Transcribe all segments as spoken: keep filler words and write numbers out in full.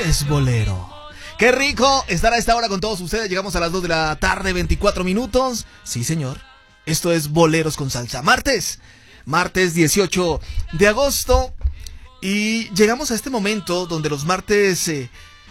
es Bolero. Qué rico estar a esta hora con todos ustedes. Llegamos a las dos de la tarde, veinticuatro minutos. Sí, señor. Esto es Boleros con Salsa. Martes, martes dieciocho de agosto. Y llegamos a este momento donde los martes eh,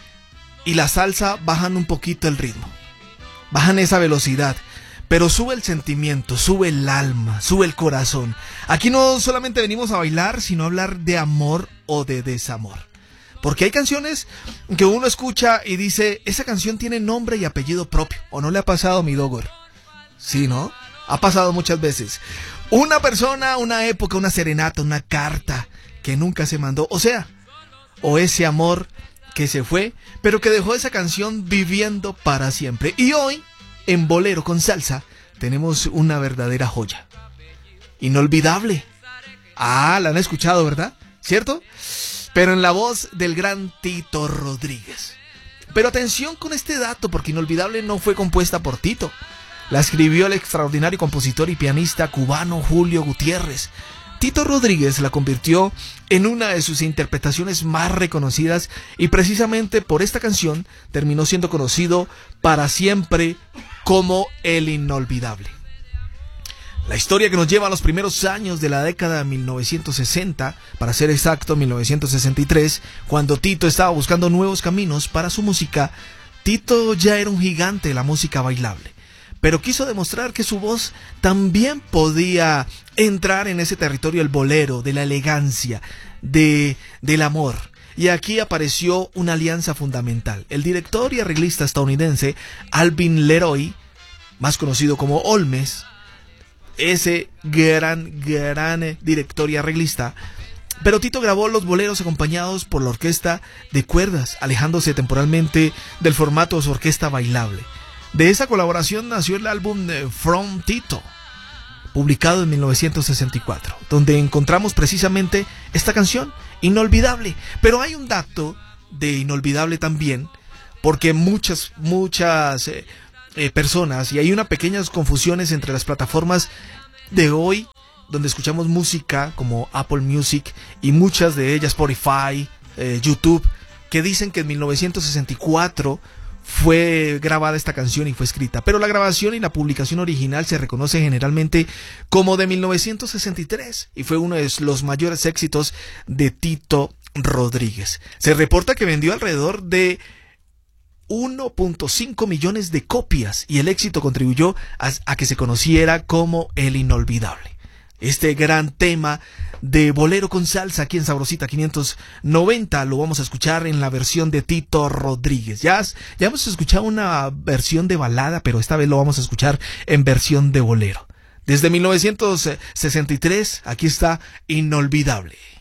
y la salsa bajan un poquito el ritmo. Bajan esa velocidad. Pero sube el sentimiento, sube el alma, sube el corazón. Aquí no solamente venimos a bailar, sino a hablar de amor o de desamor. Porque hay canciones que uno escucha y dice, esa canción tiene nombre y apellido propio. ¿O no le ha pasado a mi Dogor? Sí, ¿no? Ha pasado muchas veces. Una persona, una época, una serenata, una carta que nunca se mandó. O sea, o ese amor que se fue, pero que dejó esa canción viviendo para siempre. Y hoy, en Bolero con Salsa, tenemos una verdadera joya. Inolvidable. Ah, la han escuchado, ¿verdad? ¿Cierto? Pero en la voz del gran Tito Rodríguez. Pero atención con este dato, porque Inolvidable no fue compuesta por Tito. La escribió el extraordinario compositor y pianista cubano Julio Gutiérrez. Tito Rodríguez la convirtió en una de sus interpretaciones más reconocidas y precisamente por esta canción terminó siendo conocido para siempre como el Inolvidable. La historia que nos lleva a los primeros años de la década de mil novecientos sesenta, para ser exacto mil novecientos sesenta y tres, cuando Tito estaba buscando nuevos caminos para su música. Tito ya era un gigante de la música bailable, pero quiso demostrar que su voz también podía entrar en ese territorio del bolero, de la elegancia, de, del amor. Y aquí apareció una alianza fundamental. El director y arreglista estadounidense Alvin Leroy, más conocido como Olmes, ese gran, gran director y arreglista. Pero Tito grabó los boleros acompañados por la orquesta de cuerdas, alejándose temporalmente del formato de su orquesta bailable. De esa colaboración nació el álbum From Tito, publicado en mil novecientos sesenta y cuatro, donde encontramos precisamente esta canción, Inolvidable. Pero hay un dato de Inolvidable también, porque muchas, muchas eh, eh, personas, y hay unas pequeñas confusiones entre las plataformas de hoy, donde escuchamos música como Apple Music y muchas de ellas, Spotify, eh, YouTube, que dicen que en mil novecientos sesenta y cuatro fue grabada esta canción y fue escrita, pero la grabación y la publicación original se reconoce generalmente como de mil novecientos sesenta y tres y fue uno de los mayores éxitos de Tito Rodríguez. Se reporta que vendió alrededor de uno punto cinco millones de copias y el éxito contribuyó a, a que se conociera como el Inolvidable. Este gran tema de Bolero con Salsa aquí en Sabrosita quinientos noventa lo vamos a escuchar en la versión de Tito Rodríguez. Ya, ya hemos escuchado una versión de balada, pero esta vez lo vamos a escuchar en versión de bolero. Desde mil novecientos sesenta y tres, aquí está Inolvidable.